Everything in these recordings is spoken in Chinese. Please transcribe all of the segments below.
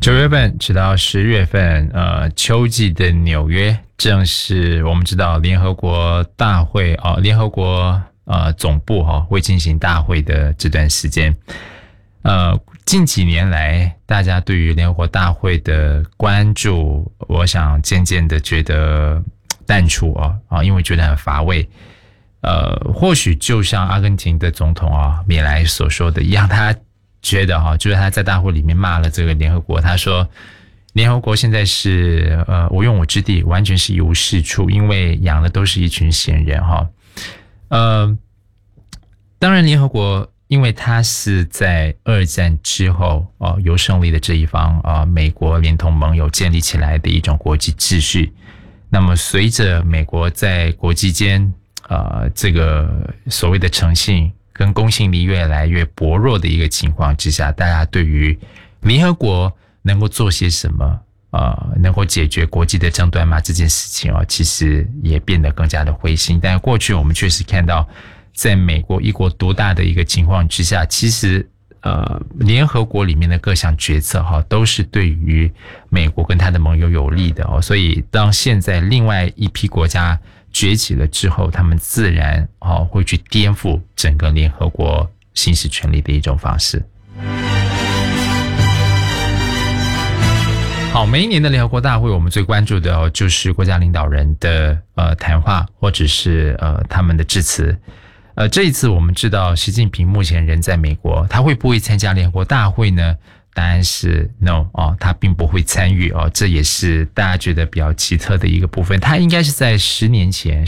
9月份直到10月份，秋季的纽约正是我们知道联合国大会联合国总部会进行大会的这段时间。近几年来，大家对于联合国大会的关注，我想渐渐的觉得淡出因为觉得很乏味。或许就像阿根廷的总统米莱所说的一样，他觉得就是他在大会里面骂了这个联合国，他说联合国现在是无用武之地，完全是一无是处，因为养的都是一群闲人当然联合国因为它是在二战之后由胜利的这一方美国连同盟友建立起来的一种国际秩序。那么随着美国在国际间这个所谓的诚信跟公信力越来越薄弱的一个情况之下，大家对于联合国能够做些什么能够解决国际的争端吗？这件事情其实也变得更加的灰心。但过去我们确实看到，在美国一国独大的一个情况之下，其实联合国里面的各项决策都是对于美国跟他的盟友有利的所以当现在另外一批国家崛起了之后，他们自然会去颠覆整个联合国行使权力的一种方式。好，每一年的联合国大会，我们最关注的就是国家领导人的谈话，或者是他们的致辞。这一次我们知道习近平目前人在美国，他会不会参加联合国大会呢？答案是 no 他并不会参与这也是大家觉得比较奇特的一个部分。他应该是在11年前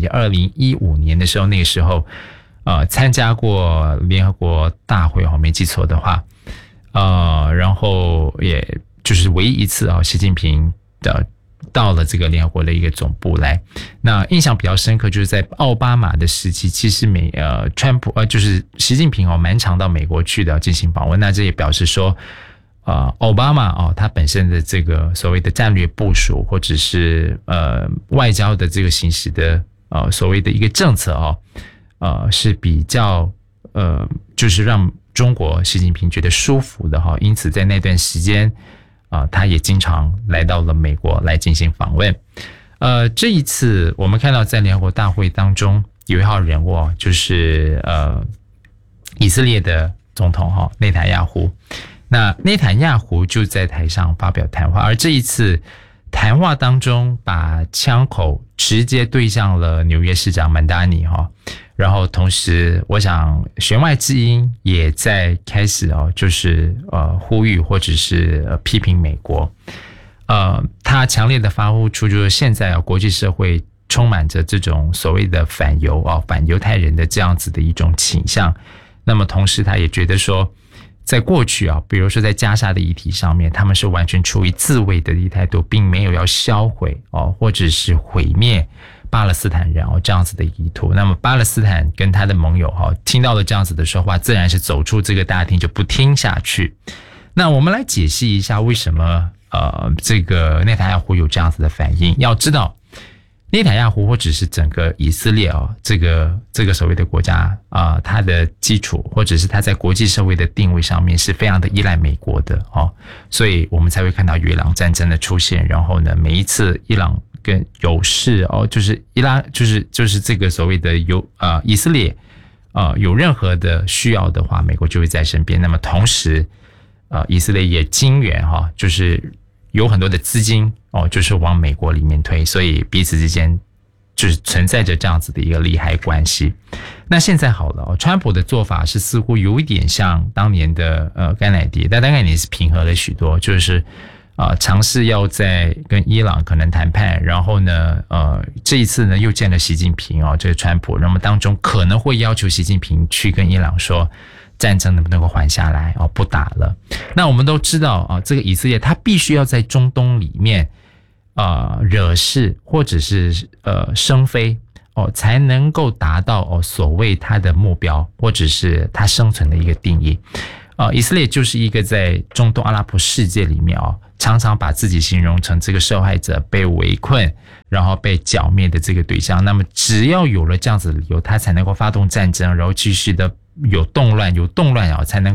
2015年的时候，那个时候参加过联合国大会没记错的话，然后也就是唯一一次习近平的到了这个联合国的一个总部来。那印象比较深刻就是在奥巴马的时期，其实川普就是习近平蛮常到美国去的进行访问。那这也表示说奥巴马他本身的这个所谓的战略部署，或者是外交的这个行使的所谓的一个政策是比较就是让中国习近平觉得舒服的因此在那段时间他也经常来到了美国来进行访问。这一次我们看到在联合国大会当中有一号人物就是以色列的总统内塔尼亚胡。那内塔尼亚胡就在台上发表谈话，而这一次谈话当中把枪口直接对向了纽约市长曼达尼然后同时我想弦外之音也在开始就是呼吁或者是批评美国。他强烈的发呼出就是现在国际社会充满着这种所谓的反犹太人的这样子的一种倾向。那么同时他也觉得说，在过去比如说在加沙的议题上面，他们是完全出于自卫的一态度，并没有要销毁或者是毁灭巴勒斯坦人这样子的意图。那么巴勒斯坦跟他的盟友听到了这样子的说话，自然是走出这个大厅就不听下去。那我们来解析一下为什么这个内塔尼亚胡有这样子的反应。要知道内塔尼亚胡或者是整个以色列这个所谓的国家它的基础或者是它在国际社会的定位上面是非常的依赖美国的所以我们才会看到伊朗战争的出现。然后呢，每一次伊朗跟有事就是就是这个所谓的以色列有任何的需要的话，美国就会在身边。那么同时以色列也金援就是有很多的资金就是往美国里面推，所以彼此之间就是存在着这样子的一个利害关系。那现在好了川普的做法是似乎有一点像当年的甘乃迪，但甘乃迪是平和了许多，就是尝试要在跟伊朗可能谈判，然后呢这一次呢又见了习近平这个川普，那么当中可能会要求习近平去跟伊朗说战争能不能够缓下来不打了。那我们都知道这个以色列他必须要在中东里面惹事或者是生非才能够达到所谓他的目标或者是他生存的一个定义。以色列就是一个在中东阿拉伯世界里面常常把自己形容成这个受害者，被围困然后被剿灭的这个对象。那么只要有了这样子的理由，他才能够发动战争，然后继续的有动乱才能够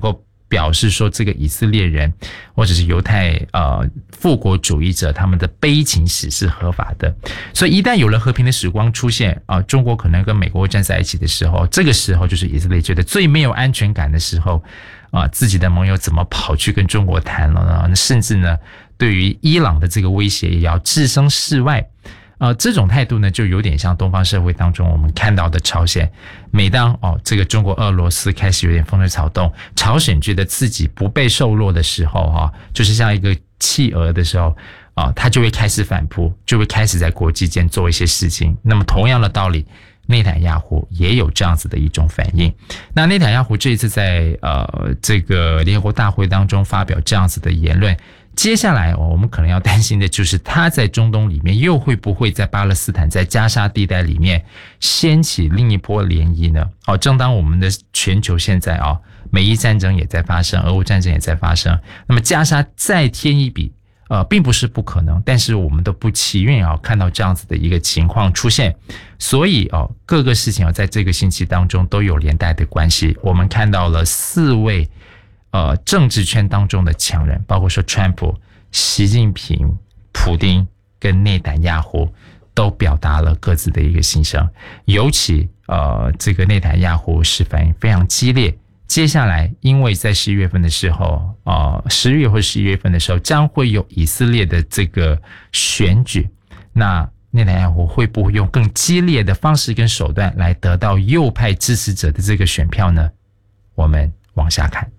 表示说这个以色列人或者是犹太复国主义者他们的悲情史是合法的。所以一旦有了和平的时光出现中国可能跟美国站在一起的时候，这个时候就是以色列觉得最没有安全感的时候自己的盟友怎么跑去跟中国谈了呢？甚至呢对于伊朗的这个威胁也要置身事外。这种态度呢，就有点像东方社会当中我们看到的朝鲜。每当这个中国俄罗斯开始有点风吹草动，朝鲜觉得自己不被受落的时候就是像一个企鹅的时候他就会开始反扑，就会开始在国际间做一些事情。那么同样的道理，内塔尼亚胡也有这样子的一种反应。那内塔尼亚胡这一次在这个联合国大会当中发表这样子的言论，接下来我们可能要担心的就是他在中东里面又会不会在巴勒斯坦在加沙地带里面掀起另一波涟漪呢？正当我们的全球现在美伊战争也在发生，俄乌战争也在发生，那么加沙再添一笔并不是不可能，但是我们都不期愿看到这样子的一个情况出现。所以各个事情在这个星期当中都有连带的关系。我们看到了4位政治圈当中的强人，包括说川普、习近平、普丁跟内塔尼亚胡都表达了各自的一个心声。尤其这个内塔尼亚胡是反应非常激烈。接下来因为在11月份的时候10月或11月份的时候将会有以色列的这个选举，那内塔尼亚胡会不会用更激烈的方式跟手段来得到右派支持者的这个选票呢？我们往下看。